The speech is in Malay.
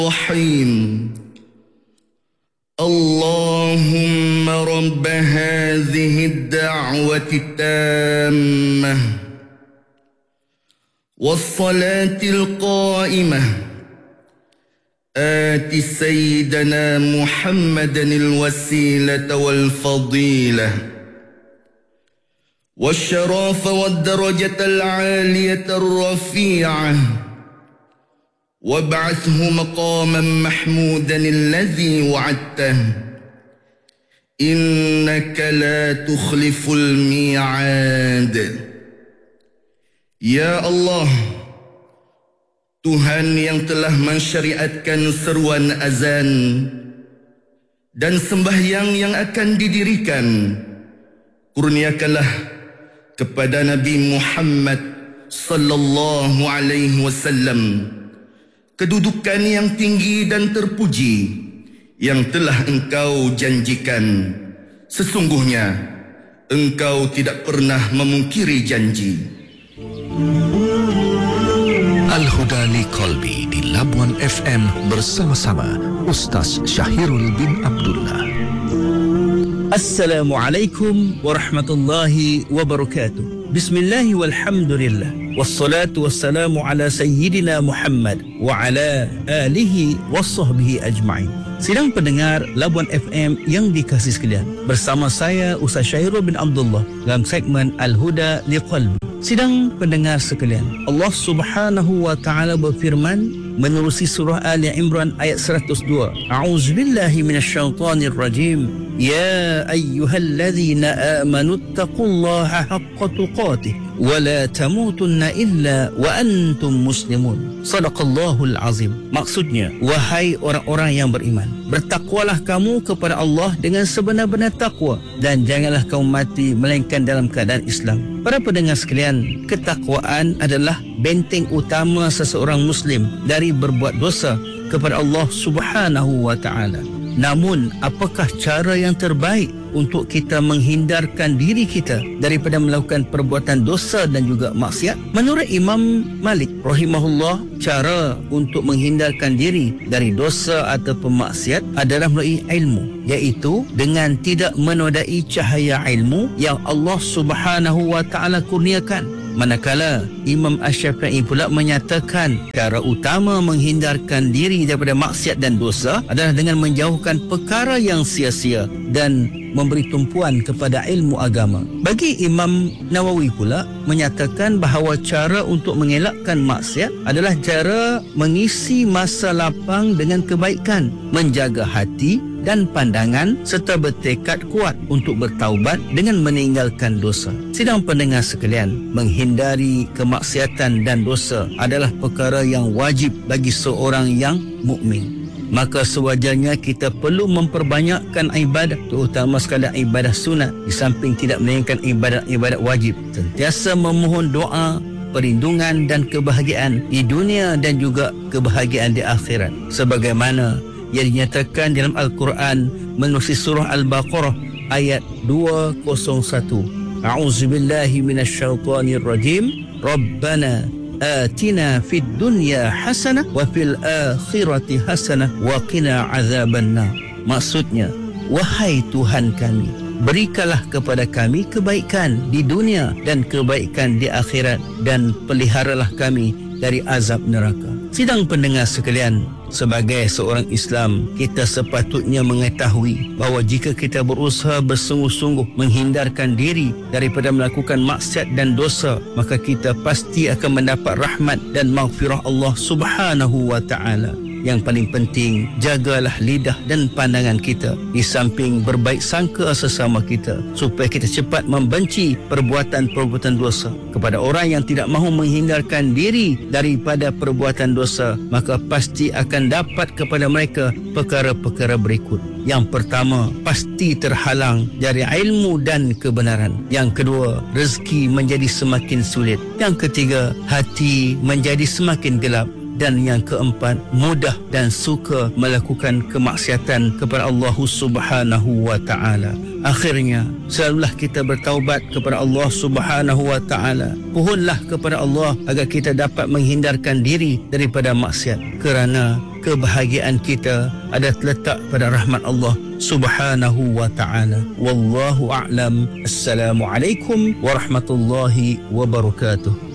الرحيم اللهم رب هذه الدعوة التامة والصلاة القائمة آت سيدنا محمدا الوسيلة والفضيلة والشرف والدرجة العالية الرفيعة وابعثه مقاما محمودا الذي وعدته إنك لا تخلف الميعاد. Ya Allah, Tuhan yang telah mensyariatkan seruan azan dan sembahyang yang akan didirikan, kurniakanlah kepada Nabi Muhammad sallallahu alaihi wasallam kedudukan yang tinggi dan terpuji yang telah Engkau janjikan. Sesungguhnya Engkau tidak pernah memungkiri janji. Al-Huda li Qalbi di Labuan FM bersama-sama Ustaz Syahirul bin Abdullah. Assalamualaikum warahmatullahi wabarakatuh. Bismillahi walhamdulillah. Wassalatu wassalamu ala sayyidina Muhammad wa ala alihi wassahbihi ajma'in. Sidang pendengar Labuan FM yang dikasihi sekalian, bersama saya Ustaz Syahirul bin Abdullah dalam segmen Al-Huda li Qalbi. Sidang pendengar sekalian, Allah Subhanahu wa taala berfirman menerusi surah Ali Imran ayat 102. A'udzubillahi minasyaitonir rajim. Ya ayyuhalladzina amanu taqullaha haqqa tuqatih wa la tamutunna illa wa antum muslimun. Sadaqallahul azim. Maksudnya, wahai orang-orang yang beriman, bertakwalah kamu kepada Allah dengan sebenar-benar takwa dan janganlah kamu mati melainkan dalam keadaan Islam. Para pendengar sekalian, ketakwaan adalah benteng utama seseorang Muslim dari berbuat dosa kepada Allah Subhanahu wa taala. Namun, apakah cara yang terbaik untuk kita menghindarkan diri kita daripada melakukan perbuatan dosa dan juga maksiat? Menurut Imam Malik rahimahullah, cara untuk menghindarkan diri dari dosa atau maksiat adalah melalui ilmu, iaitu dengan tidak menodai cahaya ilmu yang Allah Subhanahu wa taala kurniakan. Manakala Imam Asy-Syafi'i pula menyatakan cara utama menghindarkan diri daripada maksiat dan dosa adalah dengan menjauhkan perkara yang sia-sia dan memberi tumpuan kepada ilmu agama. Bagi Imam Nawawi pula menyatakan bahawa cara untuk mengelakkan maksiat adalah cara mengisi masa lapang dengan kebaikan, menjaga hati dan pandangan serta bertekad kuat untuk bertaubat dengan meninggalkan dosa. Sidang pendengar sekalian, menghindari kemaksiatan dan dosa adalah perkara yang wajib bagi seorang yang mukmin. Maka sewajarnya kita perlu memperbanyakkan ibadah, terutama sekadar ibadah sunat, di samping tidak meninggalkan ibadat-ibadat wajib. Sentiasa memohon doa, perlindungan dan kebahagiaan di dunia dan juga kebahagiaan di akhirat, sebagaimana yang dinyatakan dalam Al-Quran menerusi surah Al-Baqarah ayat 201. A'udzubillahi minasyaitonir rajim. Rabbana atina fid dunya hasanah wa fil akhirati hasanah wa qina azabannar. Maksudnya, wahai Tuhan kami, berikanlah kepada kami kebaikan di dunia dan kebaikan di akhirat, dan peliharalah kami dari azab neraka. Sidang pendengar sekalian, sebagai seorang Islam, kita sepatutnya mengetahui bahawa jika kita berusaha bersungguh-sungguh menghindarkan diri daripada melakukan maksiat dan dosa, maka kita pasti akan mendapat rahmat dan maghfirah Allah Subhanahu wa taala. Yang paling penting, jagalah lidah dan pandangan kita, di samping berbaik sangka sesama kita, supaya kita cepat membenci perbuatan-perbuatan dosa. Kepada orang yang tidak mahu menghindarkan diri daripada perbuatan dosa, maka pasti akan dapat kepada mereka perkara-perkara berikut. Yang pertama, pasti terhalang dari ilmu dan kebenaran. Yang kedua, rezeki menjadi semakin sulit. Yang ketiga, hati menjadi semakin gelap. Dan yang keempat, mudah dan suka melakukan kemaksiatan kepada Allah Subhanahu wa taala. Akhirnya, selalulah kita bertaubat kepada Allah Subhanahu wa taala. Pohonlah kepada Allah agar kita dapat menghindarkan diri daripada maksiat, kerana kebahagiaan kita ada terletak pada rahmat Allah Subhanahu wa ta'ala. Wallahu a'lam. Assalamualaikum warahmatullahi wabarakatuh.